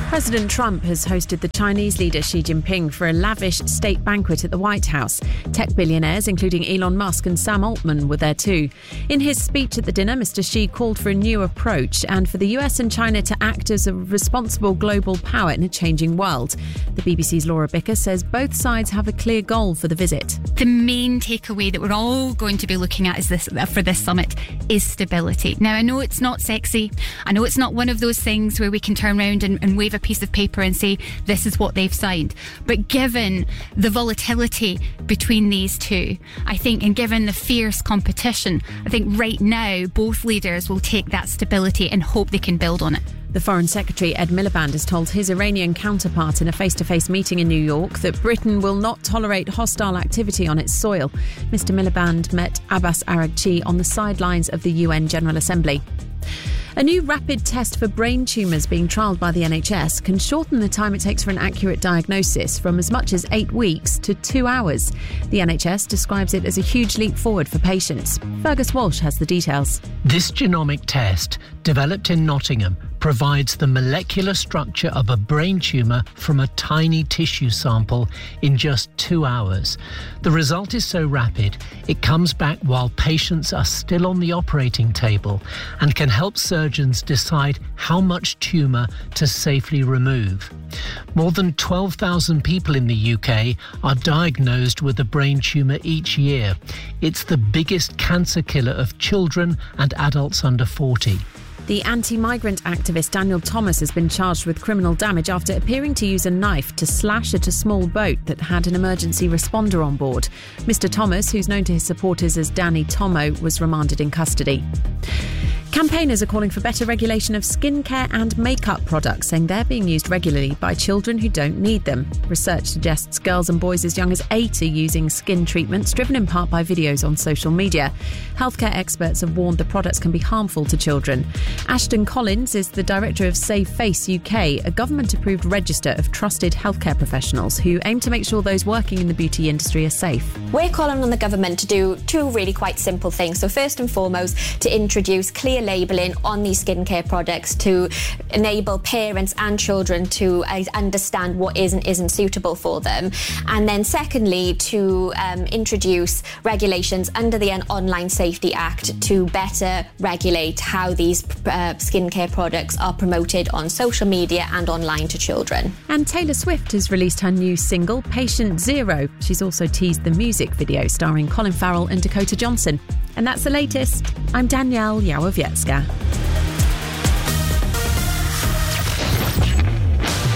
President Trump has hosted the Chinese leader Xi Jinping for a lavish state banquet at the White House. Tech billionaires, including Elon Musk and Sam Altman, were there too. In his speech at the dinner, Mr. Xi called for a new approach and for the US and China to act as a responsible global power in a changing world. The BBC's Laura Bicker says both sides have a clear goal for the visit. The main takeaway that we're all going to be looking at for this summit is stability. Now, I know it's not sexy. I know it's not one of those things where we can turn around and wave a piece of paper and say this is what they've signed. But given the volatility between these two, I think, and given the fierce competition, I think right now both leaders will take that stability and hope they can build on it. The Foreign Secretary Ed Miliband has told his Iranian counterpart in a face-to-face meeting in New York that Britain will not tolerate hostile activity on its soil. Mr. Miliband met Abbas Araghchi on the sidelines of the UN General Assembly. A new rapid test for brain tumours being trialled by the NHS can shorten the time it takes for an accurate diagnosis from as much as 8 weeks to 2 hours. The NHS describes it as a huge leap forward for patients. Fergus Walsh has the details. This genomic test, developed in Nottingham, provides the molecular structure of a brain tumour from a tiny tissue sample in just 2 hours. The result is so rapid, it comes back while patients are still on the operating table and can help surgeons decide how much tumour to safely remove. More than 12,000 people in the UK are diagnosed with a brain tumour each year. It's the biggest cancer killer of children and adults under 40. The anti-migrant activist Daniel Thomas has been charged with criminal damage after appearing to use a knife to slash at a small boat that had an emergency responder on board. Mr. Thomas, who's known to his supporters as Danny Tomo, was remanded in custody. Campaigners are calling for better regulation of skincare and makeup products, saying they're being used regularly by children who don't need them. Research suggests girls and boys as young as 8 are using skin treatments, driven in part by videos on social media. Healthcare experts have warned the products can be harmful to children. Ashton Collins is the director of Save Face UK, a government-approved register of trusted healthcare professionals who aim to make sure those working in the beauty industry are safe. We're calling on the government to do two really quite simple things. So first and foremost, to introduce clear labelling on these skincare products to enable parents and children to understand what is and isn't suitable for them. And then secondly, to introduce regulations under the Online Safety Act to better regulate how these skincare products are promoted on social media and online to children. And Taylor Swift has released her new single, Patient Zero. She's also teased the music video starring Colin Farrell and Dakota Johnson. And that's the latest. I'm Danielle Yałowiecka.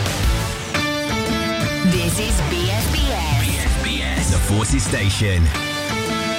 This is BSBS. BSBS, the Forces Station.